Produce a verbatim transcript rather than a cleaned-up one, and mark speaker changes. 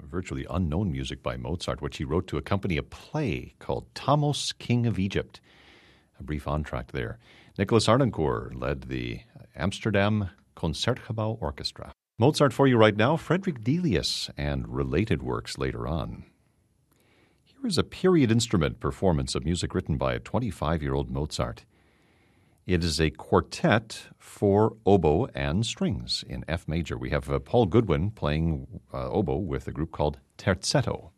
Speaker 1: virtually unknown music by Mozart, which he wrote to accompany a play called Thamos, King of Egypt. A brief entr'acte there. Nicholas Arnoncourt led the Amsterdam Concertgebouw Orchestra. Mozart for you right now, Frederick Delius, and related works later on. Here is a period instrument performance of music written by a twenty-five-year-old Mozart. It is a quartet for oboe and strings in F major. We have uh, Paul Goodwin playing uh, oboe with a group called Terzetto.